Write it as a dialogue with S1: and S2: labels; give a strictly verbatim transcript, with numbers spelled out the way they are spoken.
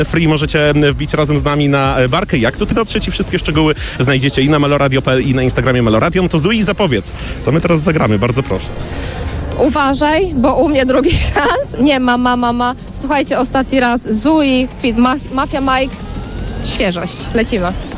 S1: Free możecie wbić razem z nami na barkę. Jak tu dotrzeć i wszystkie szczegóły znajdziecie i na meloradio kropka p l i na Instagramie Meloradio. No to Zui, zapowiedz, co my teraz zagramy, bardzo proszę.
S2: Uważaj, bo u mnie drugi szans. Nie ma, ma, ma, ma. Słuchajcie, ostatni raz Zui, fit, Mafia Mike. Świeżość. Lecimy.